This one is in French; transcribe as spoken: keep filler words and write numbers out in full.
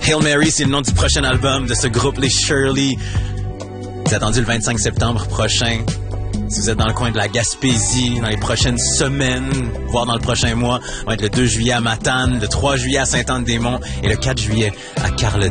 Hail Mary, c'est le nom du prochain album de ce groupe, les Shirley. C'est attendu le vingt-cinq septembre prochain. Si vous êtes dans le coin de la Gaspésie, dans les prochaines semaines, voire dans le prochain mois, on va être le deux juillet à Matane, le trois juillet à Sainte-Anne-des-Monts et le quatre juillet à Carleton.